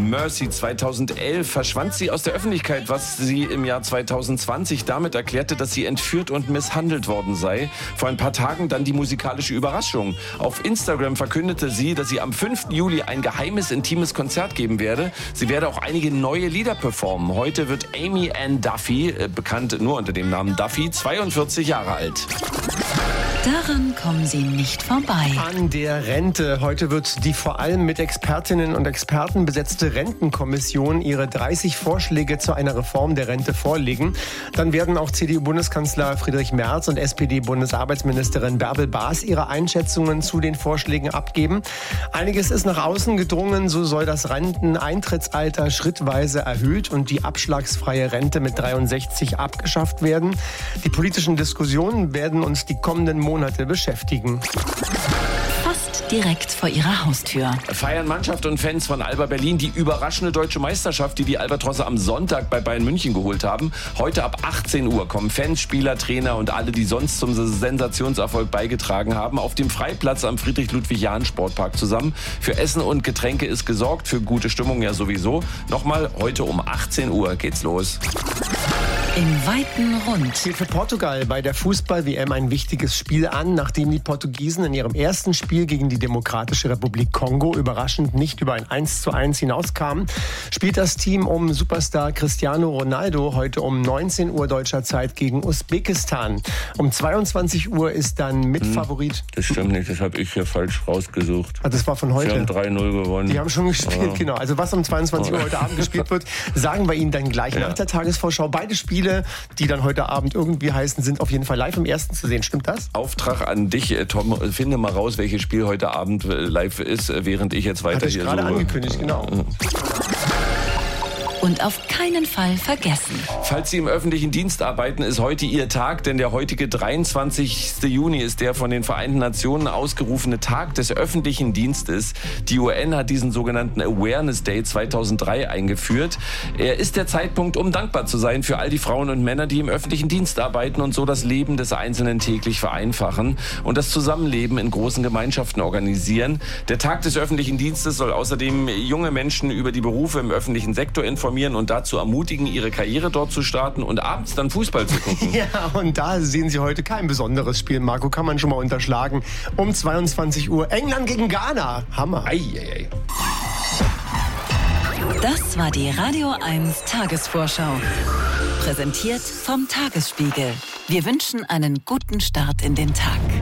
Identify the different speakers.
Speaker 1: Mercy. 2011 verschwand sie aus der Öffentlichkeit, was sie im Jahr 2020 damit erklärte, dass sie entführt und misshandelt worden sei. Vor ein paar Tagen dann die musikalische Überraschung. Auf Instagram verkündete sie, dass sie am 5. Juli ein geheimes, intimes Konzert geben werde. Sie werde auch einige neue Lieder performen. Heute wird Amy Ann Duffy, bekannt nur unter dem Namen Duffy, 42 Jahre alt.
Speaker 2: Daran kommen Sie nicht vorbei.
Speaker 3: An der Rente. Heute wird die vor allem mit Expertinnen und Experten besetzte Rentenkommission ihre 30 Vorschläge zu einer Reform der Rente vorlegen. Dann werden auch CDU-Bundeskanzler Friedrich Merz und SPD-Bundesarbeitsministerin Bärbel Baas ihre Einschätzungen zu den Vorschlägen abgeben. Einiges ist nach außen gedrungen. So soll das Renteneintrittsalter schrittweise erhöht und die abschlagsfreie Rente mit 63 abgeschafft werden. Die politischen Diskussionen werden uns die kommenden Monate beschäftigen.
Speaker 2: Fast direkt vor Ihrer Haustür.
Speaker 1: Feiern Mannschaft und Fans von Alba Berlin die überraschende deutsche Meisterschaft, die die Albatrosse am Sonntag bei Bayern München geholt haben. Heute ab 18 Uhr kommen Fans, Spieler, Trainer und alle, die sonst zum Sensationserfolg beigetragen haben, auf dem Freiplatz am Friedrich-Ludwig-Jahn-Sportpark zusammen. Für Essen und Getränke ist gesorgt, für gute Stimmung ja sowieso. Nochmal, heute um 18 Uhr geht's los.
Speaker 2: Im weiten Rund.
Speaker 3: Steht für Portugal bei der Fußball-WM ein wichtiges Spiel an, nachdem die Portugiesen in ihrem ersten Spiel gegen die Demokratische Republik Kongo überraschend nicht über ein 1:1 hinauskamen. Spielt das Team um Superstar Cristiano Ronaldo heute um 19 Uhr deutscher Zeit gegen Usbekistan. Um 22 Uhr ist dann Mitfavorit.
Speaker 1: Das stimmt nicht, das habe ich hier falsch rausgesucht.
Speaker 3: Ah, das war von heute.
Speaker 1: Sie haben 3-0 gewonnen.
Speaker 3: Die haben schon gespielt, genau. Also was um 22 Uhr heute Abend gespielt wird, sagen wir Ihnen dann gleich nach der Tagesvorschau. Beide Spiele, die dann heute Abend irgendwie heißen, sind auf jeden Fall live im Ersten zu sehen. Stimmt das?
Speaker 1: Auftrag an dich, Tom. Finde mal raus, welches Spiel heute Abend live ist, während ich jetzt weiter hier suche.
Speaker 3: Hat er gerade angekündigt, genau.
Speaker 2: Und auf keinen Fall vergessen.
Speaker 1: Falls Sie im öffentlichen Dienst arbeiten, ist heute Ihr Tag, denn der heutige 23. Juni ist der von den Vereinten Nationen ausgerufene Tag des öffentlichen Dienstes. Die UN hat diesen sogenannten Awareness Day 2003 eingeführt. Er ist der Zeitpunkt, um dankbar zu sein für all die Frauen und Männer, die im öffentlichen Dienst arbeiten und so das Leben des Einzelnen täglich vereinfachen und das Zusammenleben in großen Gemeinschaften organisieren. Der Tag des öffentlichen Dienstes soll außerdem junge Menschen über die Berufe im öffentlichen Sektor informieren und dazu ermutigen, ihre Karriere dort zu starten und abends dann Fußball zu gucken.
Speaker 3: Ja, und da sehen Sie heute kein besonderes Spiel, Marco, kann man schon mal unterschlagen. Um 22 Uhr England gegen Ghana. Hammer.
Speaker 1: Ei.
Speaker 2: Das war die Radio 1 Tagesvorschau. Präsentiert vom Tagesspiegel. Wir wünschen einen guten Start in den Tag.